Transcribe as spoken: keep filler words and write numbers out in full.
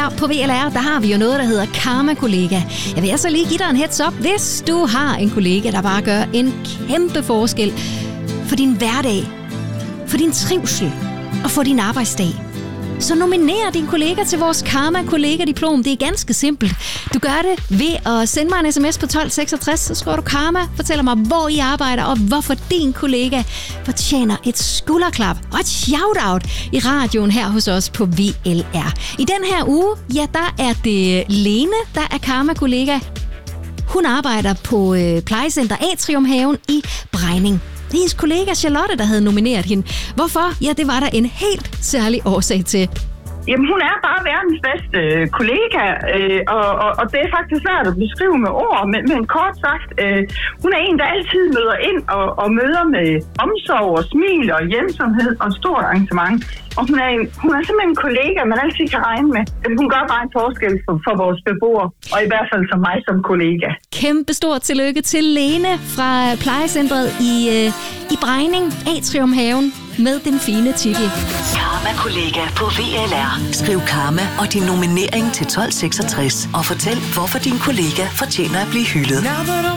her på V L R, der har vi jo noget, der hedder Karma-kollega. Jeg vil altså lige give dig en heads up, hvis du har en kollega, der bare gør en kæmpe forskel for din hverdag, for din trivsel og for din arbejdsdag. Så nominer din kollega til vores Karma-kollega-diplom. Det er ganske simpelt. Du gør det ved at sende mig en sms på tolv seksogtres, så skriver du Karma, fortæller mig, hvor I arbejder, og hvorfor din kollega fortjener et skulderklap og et shout-out i radioen her hos os på V L R. I den her uge, ja, der er det Lene, der er Karma-kollega. Hun arbejder på øh, plejecenter Atriumhaven i Brejning. Det er hendes kollega Charlotte, der havde nomineret hende. Hvorfor? Ja, det var der en helt særlig årsag til. Jamen, hun er bare verdens bedste øh, kollega, øh, og, og, og det er faktisk svært at beskrive med ord, men, men kort sagt, øh, hun er en, der altid møder ind og, og møder med omsorg og smil og hjælpsomhed og stort engagement. Og hun er, en, hun er simpelthen en kollega, man altid kan regne med. Hun gør bare en forskel for, for vores beboere, og i hvert fald for mig som kollega. Kæmpe stort tillykke til Lene fra plejecentret i, øh, i Brejning, Atriumhaven, med den fine titel. Karma-kollega på V L R. Skriv Karma og din nominering til tolv seksogtres og fortæl, hvorfor din kollega fortjener at blive hyldet.